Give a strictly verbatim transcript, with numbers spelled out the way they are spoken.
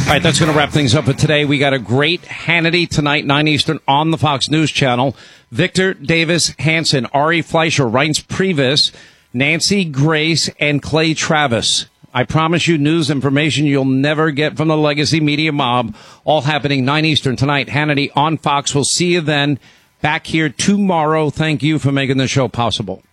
All right, that's going to wrap things up for today. We got a great Hannity tonight, nine Eastern, on the Fox News Channel. Victor Davis Hanson, Ari Fleischer, Reince Priebus, Nancy Grace, and Clay Travis. I promise you news information you'll never get from the legacy media mob. All happening nine Eastern tonight. Hannity on Fox. We'll see you then. Back here tomorrow. Thank you for making the show possible.